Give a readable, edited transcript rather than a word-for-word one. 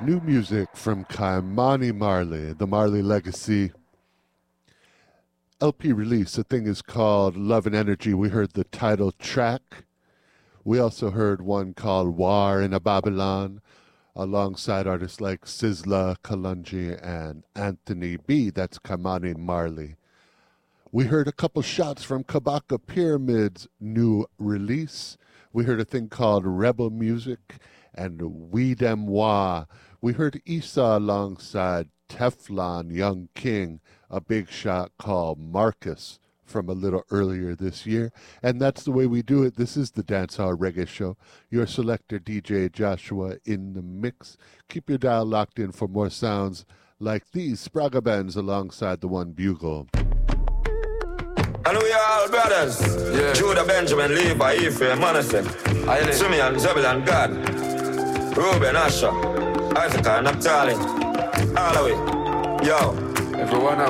New music from Ky-Mani Marley, the Marley Legacy LP release. The thing is called Love and Energy. We heard the title track. We also heard one called War in a Babylon, alongside artists like Sizzla, Kalungi, and Anthony B. That's Ky-Mani Marley. We heard a couple shots from Kabaka Pyramid's new release. We heard a thing called Rebel Music and We Dem Wah. We heard Issa alongside Teflon Young King, a big shot called Marcus from a little earlier this year. And that's the way we do it. This is the Dancehall Reggae Show. Your selector, DJ Joshua, in the mix. Keep your dial locked in for more sounds like these Spraga bands alongside the one Bugle. And we are all brothers. Yeah. Judah, Benjamin, Levi, Ephraim, Manasseh, Simeon, Zebulun, Gad, Reuben, Asher, Isaac, and Naphtali. All the way. Yo. Everyone